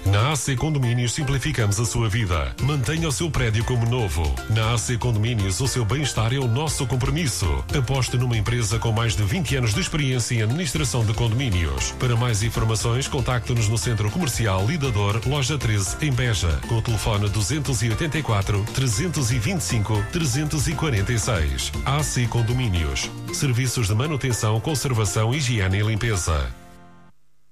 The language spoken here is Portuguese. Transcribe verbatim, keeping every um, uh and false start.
Na A C Condomínios simplificamos a sua vida. Mantenha o seu prédio como novo. Na A C Condomínios o seu bem-estar é o nosso compromisso. Aposte numa empresa com mais de vinte anos de experiência em administração de condomínios. Para mais informações, contacte-nos no Centro Comercial Lidador, Loja treze, em Beja, com o telefone duzentos e oitenta e quatro, trezentos e vinte e cinco, trezentos e quarenta e seis. A C Condomínios. Serviços de manutenção, conservação, higiene e limpeza.